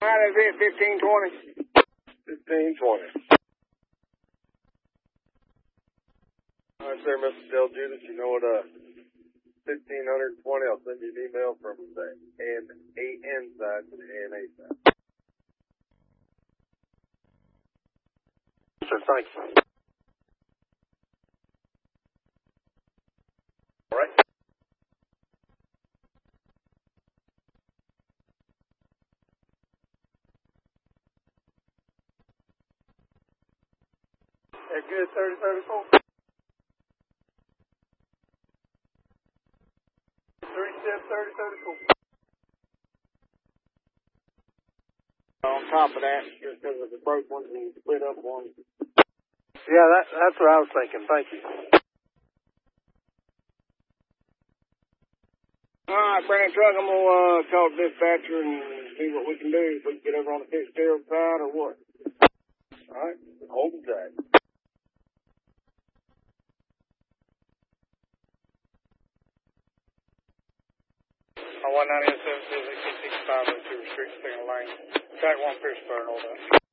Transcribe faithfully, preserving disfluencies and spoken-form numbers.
All right, that's it, fifteen twenty. fifteen twenty. All right, sir, Mister Del Judas, you know what, uh, fifteen twenty, I'll send you an email from the N A N side to the A N A side. Sir, thank you. All right. That good, thirty thirty-four? three seven thirty thirty-four. On top of that, just because of the broke ones and split up ones. Yeah, that, that's what I was thinking. Thank you. All right, Brandon Truck, I'm going to uh, call the dispatcher and see what we can do. If we can get over on the Fitzgerald side or what. All right, hold the tag. one ninety-seven, six six five oh two, Street, Signal Lane. Track one, Pittsburgh, all that.